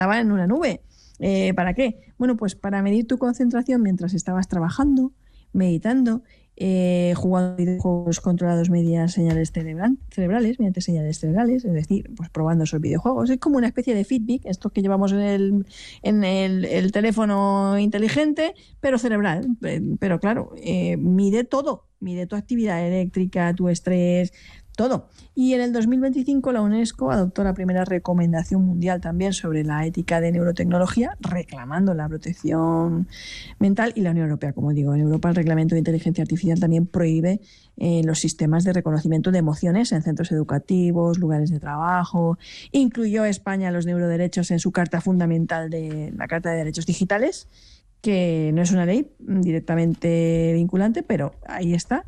estaba en una nube. ¿Para qué? Bueno, pues para medir tu concentración mientras estabas trabajando, meditando, jugando videojuegos controlados mediante señales cerebrales, es decir, pues probando esos videojuegos. Es como una especie de Fitbit, estos que llevamos en el teléfono inteligente, pero cerebral. Pero claro, mide todo, mide tu actividad eléctrica, tu estrés, todo. Y en el 2025 la UNESCO adoptó la primera recomendación mundial también sobre la ética de neurotecnología, reclamando la protección mental. Y la Unión Europea, como digo, en Europa el reglamento de inteligencia artificial también prohíbe los sistemas de reconocimiento de emociones en centros educativos, lugares de trabajo. Incluyó España los neuroderechos en su Carta Fundamental de la Carta de Derechos Digitales, que no es una ley directamente vinculante, pero ahí está.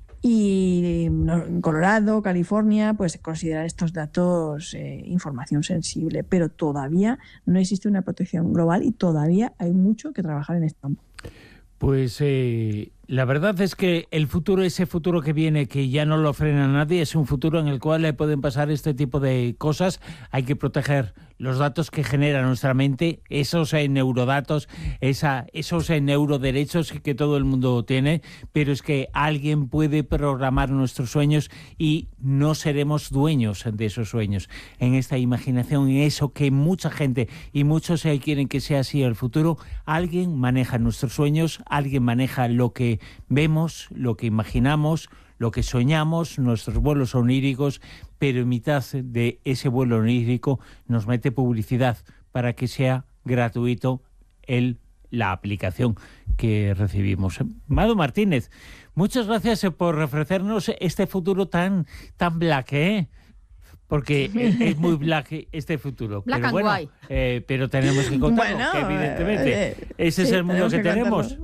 Y en Colorado, California, pues consideran estos datos información sensible, pero todavía no existe una protección global y todavía hay mucho que trabajar en este campo. Pues la verdad es que el futuro, ese futuro que viene, que ya no lo frena nadie, es un futuro en el cual le pueden pasar este tipo de cosas. Hay que proteger los datos que genera nuestra mente, esos neurodatos, esos neuroderechos que todo el mundo tiene, pero es que alguien puede programar nuestros sueños y no seremos dueños de esos sueños. En esta imaginación, en eso que mucha gente y muchos quieren que sea así el futuro, alguien maneja nuestros sueños, alguien maneja lo que vemos, lo que imaginamos, lo que soñamos, nuestros vuelos oníricos, pero en mitad de ese vuelo onírico nos mete publicidad para que sea gratuito la aplicación que recibimos. Mado Martínez, muchas gracias por ofrecernos este futuro tan black, porque es muy black este futuro. Black pero and bueno, white. Pero tenemos que contarlo, que evidentemente ese es el mundo que tenemos.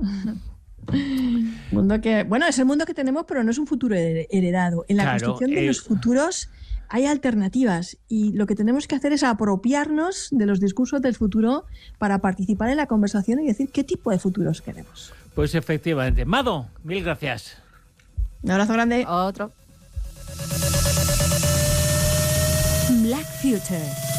Es el mundo que tenemos, pero no es un futuro heredado. En la construcción de los futuros hay alternativas y lo que tenemos que hacer es apropiarnos de los discursos del futuro para participar en la conversación y decir qué tipo de futuros queremos. Pues efectivamente. Mado, mil gracias. Un abrazo grande. Otro. Black Future.